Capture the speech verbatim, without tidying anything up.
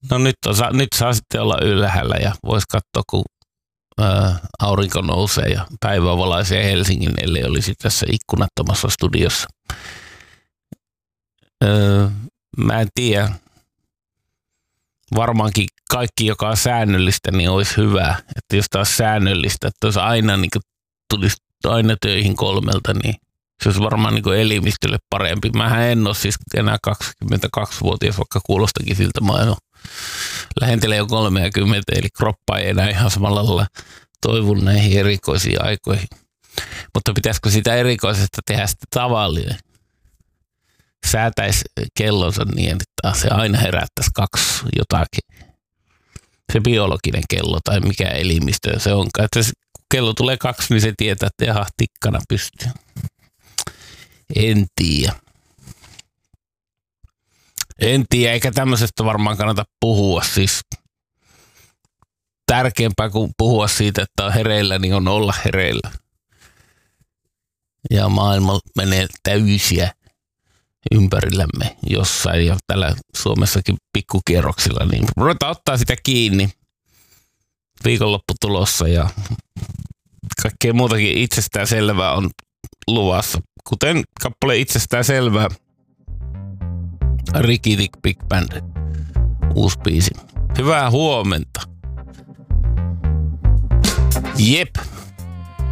No nyt, osa, nyt saa sitten olla ylhäällä ja voisi katsoa, kun ää, aurinko nousee ja päivä valaisee Helsingin, ellei olisi tässä ikkunattomassa studiossa. Öö, mä en tiedä. Varmaankin kaikki, joka on säännöllistä, niin olisi hyvä. Että jos taas säännöllistä, että jos aina niin tulisi aina töihin kolmelta, niin se olisi varmaan niin elimistölle parempi. Mähän en ole siis enää kaksikymmentäkaksivuotias, vaikka kuulostakin siltä. Mä jo lähentelen jo kolmekymmentä, eli kroppa ei enää ihan samalla lailla toivu näihin erikoisiin aikoihin. Mutta pitäisikö sitä erikoisesta tehdä sitten tavallinen? Säätäisi kellonsa niin, että se aina herättäisi kaksi jotakin. Se biologinen kello tai mikä elimistö se onkaan. Että kun kello tulee kaksi, niin se tietää, että jaha, tikkana pystyy. En tiedä. En tiedä, eikä tämmöisestä varmaan kannata puhua. Siis tärkeämpää kuin puhua siitä, että on hereillä, niin on olla hereillä. Ja maailma menee täysiä ympärillämme jossain ja täällä Suomessakin pikkukierroksilla, niin ruvetaan ottaa sitä kiinni. Viikonloppu tulossa ja kaikkea muutakin itsestään selvää on luvassa. Kuten kappale itsestään selvää. Ricky Dick Big Band, uusi biisi. Hyvää huomenta. Jep.